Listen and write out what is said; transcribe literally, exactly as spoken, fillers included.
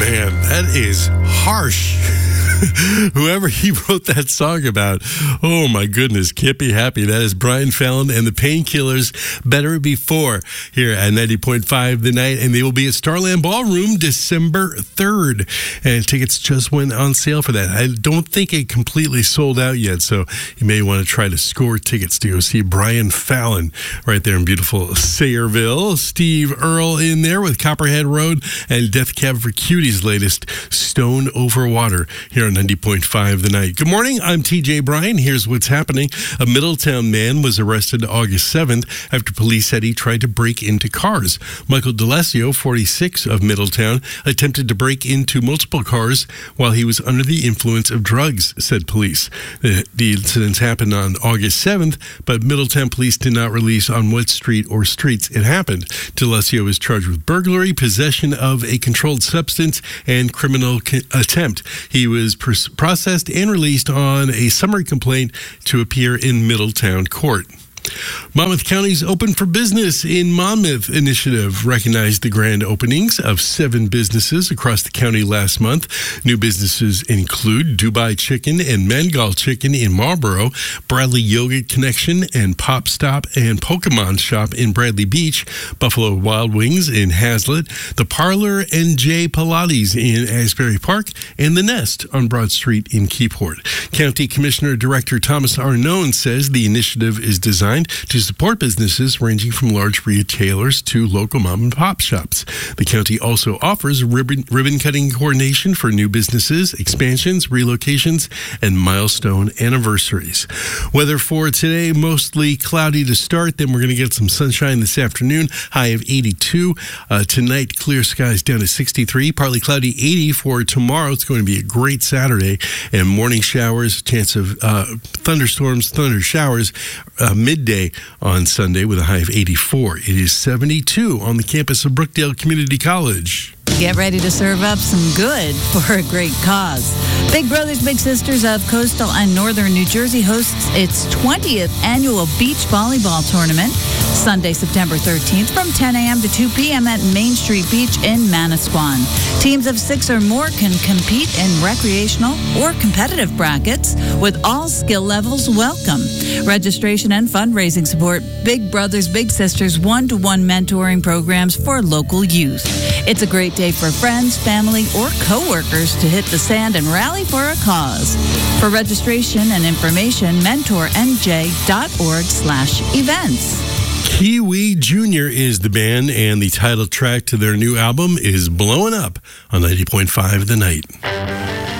man, that is harsh. Whoever he wrote that song about, oh my goodness, can't be happy. That is Brian Fallon and the Painkillers, Better Before, here at ninety point five The Night. And they will be at Starland Ballroom December third. And tickets just went on sale for that. I don't think it completely sold out yet, so you may want to try to score tickets to go see Brian Fallon right there in beautiful Sayreville. Steve Earle in there with Copperhead Road and Death Cab for Cutie's latest Stone Over Water here on ninety point five The Night. Good morning, I'm T J Bryan. Here's what's happening. A Middletown man was arrested August seventh after police said he tried to break into cars. Michael DeLessio, forty-six, of Middletown, attempted to break into multiple cars while he was under the influence of drugs, said police. The, the incidents happened on August seventh, but Middletown police did not release on what street or streets it happened. DeLessio was charged with burglary, possession of a controlled substance, and criminal co- attempt. He was pr- processed and released on a summary complaint to appear in Middletown court. Monmouth County's Open for Business in Monmouth initiative recognized the grand openings of seven businesses across the county last month. New businesses include Dubai Chicken and Mangal Chicken in Marlboro, Bradley Yoga Connection and Pop Stop and Pokemon Shop in Bradley Beach, Buffalo Wild Wings in Hazlet, The Parlor and J Pilates in Asbury Park, and The Nest on Broad Street in Keyport. County Commissioner Director Thomas Arnone says the initiative is designed to support businesses ranging from large retailers to local mom and pop shops. The county also offers ribbon, ribbon cutting coordination for new businesses, expansions, relocations, and milestone anniversaries. Weather for today, mostly cloudy to start. Then we're going to get some sunshine this afternoon, high of eighty-two. Uh, tonight, clear skies down to sixty-three, partly cloudy eighty for tomorrow. It's going to be a great Saturday, and morning showers, chance of uh, thunderstorms, thunder showers, uh, midday on Sunday with a high of eighty-four. It is seventy-two on the campus of Brookdale Community College. Get ready to serve up some good for a great cause. Big Brothers Big Sisters of Coastal and Northern New Jersey hosts its twentieth annual beach volleyball tournament Sunday, September thirteenth from ten a.m. to two p.m. at Main Street Beach in Manasquan. Teams of six or more can compete in recreational or competitive brackets with all skill levels welcome. Registration and fundraising support Big Brothers Big Sisters one-to-one mentoring programs for local youth. It's a great day for friends, family, or coworkers to hit the sand and rally for a cause. For registration and information, mentor n j dot org slash events. Kiwi Junior is the band, and the title track to their new album is Blowing Up on ninety point five The Night.